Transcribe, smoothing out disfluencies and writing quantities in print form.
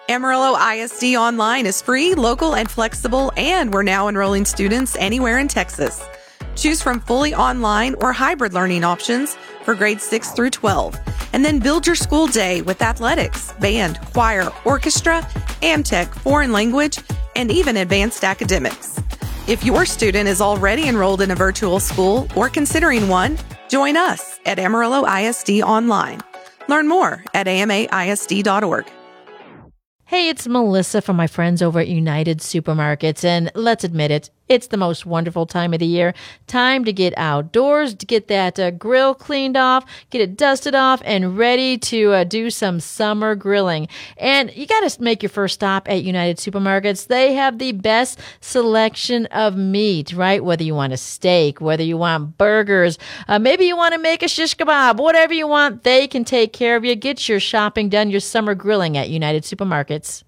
Amarillo ISD Online is free, local, and flexible, and we're now enrolling students anywhere in Texas. Choose from fully online or hybrid learning options for grades 6 through 12, and then build your school day with athletics, band, choir, orchestra, AmTech, foreign language, and even advanced academics. If your student is already enrolled in a virtual school or considering one, join us at Amarillo ISD Online. Learn more at amaisd.org. Hey, it's Melissa from my friends over at United Supermarkets, and let's admit it, it's the most wonderful time of the year. Time to get outdoors, to get that grill cleaned off, get it dusted off, and ready to do some summer grilling. And you got to make your first stop at United Supermarkets. They have the best selection of meat, right? Whether you want a steak, whether you want burgers, maybe you want to make a shish kebab, whatever you want, they can take care of you. Get your shopping done, your summer grilling at United Supermarkets.